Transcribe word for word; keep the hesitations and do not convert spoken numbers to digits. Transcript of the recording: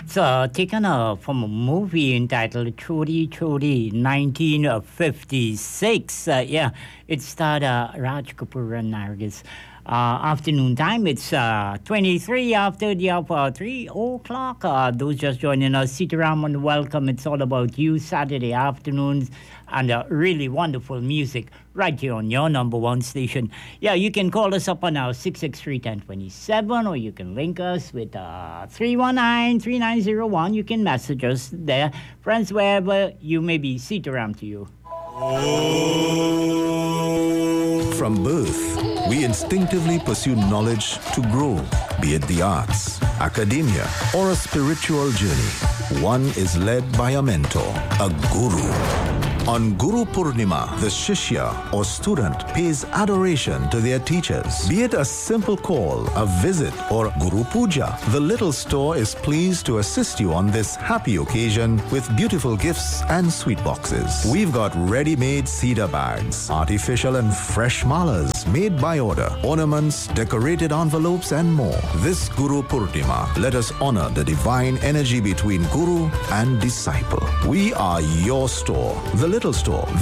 It's uh, taken uh, from a movie entitled Chori Chori, nineteen fifty-six. Uh, yeah, it starred uh, Raj Kapoor and Nargis. Uh, afternoon time, it's uh, twenty-three after the hour, three o'clock. Uh, those just joining us, Sitaram and welcome. It's all about you, Saturday afternoons, and uh, really wonderful music right here on your number one station. Yeah, you can call us up on our six six three, one zero two seven, or you can link us with uh, three one nine, three nine zero one. You can message us there. Friends, wherever you may be, Sitaram to you. From birth, we instinctively pursue knowledge to grow, be it the arts, academia, or a spiritual journey. One is led by a mentor, a guru. On Guru Purnima, the Shishya or student pays adoration to their teachers. Be it a simple call, a visit, or Guru Puja, the little store is pleased to assist you on this happy occasion with beautiful gifts and sweet boxes. We've got ready-made cedar bags, artificial and fresh malas made by order, ornaments, decorated envelopes, and more. This Guru Purnima, let us honor the divine energy between Guru and disciple. We are your store, the little store.